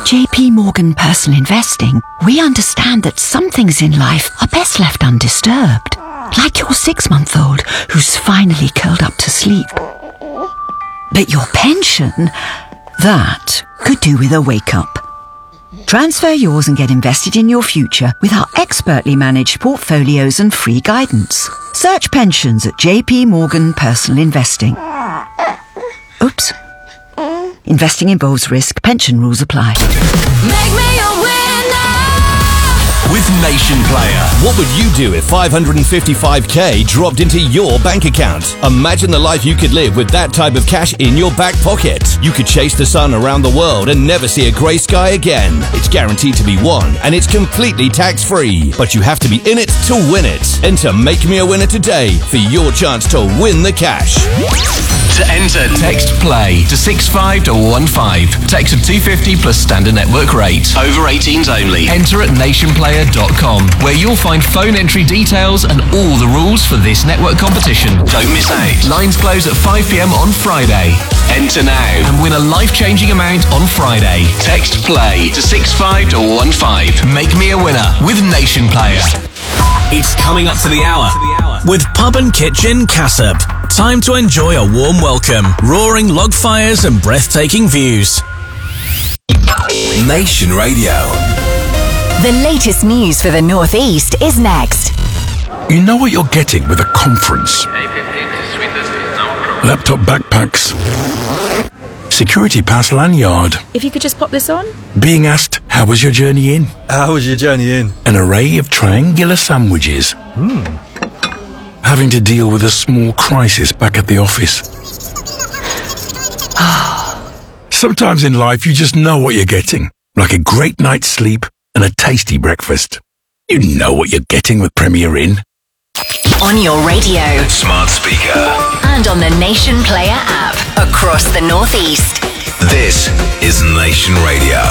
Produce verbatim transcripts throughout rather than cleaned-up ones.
At J P Morgan Personal Investing, we understand that some things in life are best left undisturbed. Like your six-month-old who's finally curled up to sleep. But your pension, that could do with a wake-up. Transfer yours and get invested in your future with our expertly managed portfolios and free guidance. Search pensions at J P Morgan Personal Investing. Oops. Investing involves risk. Pension rules apply. Make me a winner! With Nation Player, what would you do if five hundred fifty-five k dropped into your bank account? Imagine the life you could live with that type of cash in your back pocket. You could chase the sun around the world and never see a grey sky again. It's guaranteed to be won, and it's completely tax-free. But you have to be in it to win it. Enter Make Me a Winner today for your chance to win the cash. To enter, text PLAY to six five one one five. Text of two fifty plus standard network rate. Over eighteens only. Enter at nation player dot com, where you'll find phone entry details and all the rules for this network competition. Don't miss out. Lines close at five p m on Friday. Enter now and win a life-changing amount on Friday. Text PLAY to six five one one five. Make me a winner with Nation Player. It's coming up to the hour with Pub and Kitchen Cassop. Time to enjoy a warm welcome, roaring log fires and breathtaking views. Nation Radio. The latest news for the North East is next. You know what you're getting with a conference. Laptop backpacks. Security pass lanyard. If you could just pop this on. Being asked, how was your journey in? How was your journey in? An array of triangular sandwiches. Hmm. Having to deal with a small crisis back at the office. Sometimes in life you just know what you're getting. Like a great night's sleep and a tasty breakfast. You know what you're getting with Premier Inn. On your radio. Smart speaker. And on the Nation Player app. Across the North East. This is Nation Radio.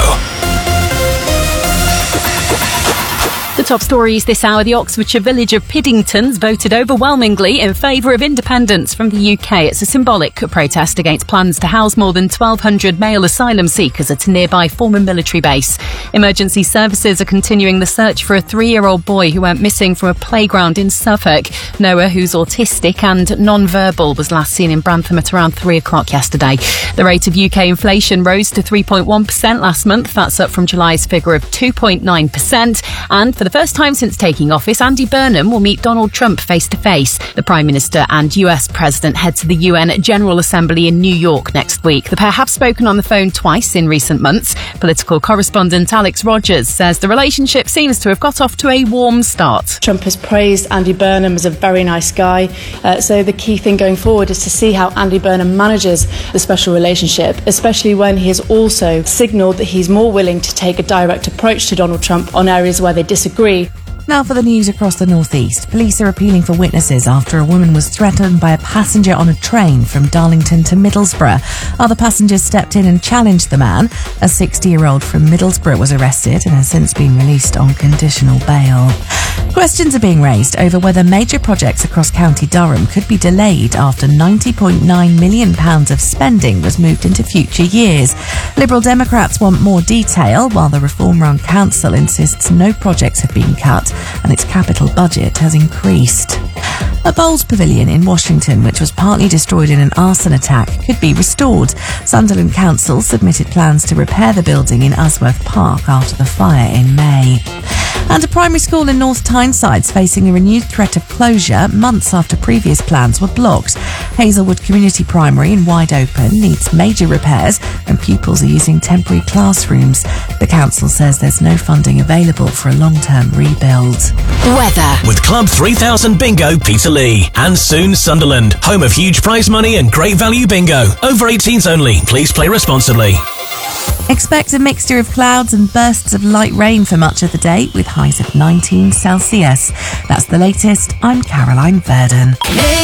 The top stories this hour. The Oxfordshire village of Piddingtons voted overwhelmingly in favour of independence from the U K. It's a symbolic protest against plans to house more than twelve hundred male asylum seekers at a nearby former military base. Emergency services are continuing the search for a three-year-old boy who went missing from a playground in Suffolk. Noah, who's autistic and non-verbal, was last seen in Brantham at around three o'clock yesterday. The rate of U K inflation rose to three point one percent last month. That's up from July's figure of two point nine percent. And for the first time since taking office, Andy Burnham will meet Donald Trump face-to-face. The Prime Minister and U S President head to the U N General Assembly in New York next week. The pair have spoken on the phone twice in recent months. Political correspondent Alex Rogers says the relationship seems to have got off to a warm start. Trump has praised Andy Burnham as a very nice guy. Uh, so the key thing going forward is to see how Andy Burnham manages the special relationship, especially when he has also signalled that he's more willing to take a direct approach to Donald Trump on areas where they disagree. Now for the news across the North East. Police are appealing for witnesses after a woman was threatened by a passenger on a train from Darlington to Middlesbrough. Other passengers stepped in and challenged the man. A sixty-year-old from Middlesbrough was arrested and has since been released on conditional bail. Questions are being raised over whether major projects across County Durham could be delayed after ninety point nine million pounds of spending was moved into future years. Liberal Democrats want more detail, while the reform-run council insists no projects have been cut and its capital budget has increased. A Bowls pavilion in Washington, which was partly destroyed in an arson attack, could be restored. Sunderland Council submitted plans to repair the building in Usworth Park after the fire in May. And a primary school in North Tyneside is facing a renewed threat of closure months after previous plans were blocked. Hazelwood Community Primary in Wide Open needs major repairs and pupils are using temporary classrooms. The council says there's no funding available for a long-term rebuild. Weather. With Club three thousand Bingo Peterlee and soon Sunderland, home of huge prize money and great value bingo. Over eighteens only. Please play responsibly. Expect a mixture of clouds and bursts of light rain for much of the day, with highs of nineteen Celsius. That's the latest. I'm Caroline Verdon.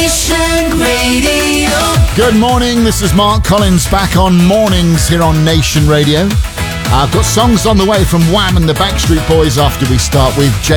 Nation Radio. Good morning, this is Mark Collins back on Mornings here on Nation Radio. I've got songs on the way from Wham and the Backstreet Boys after we start with J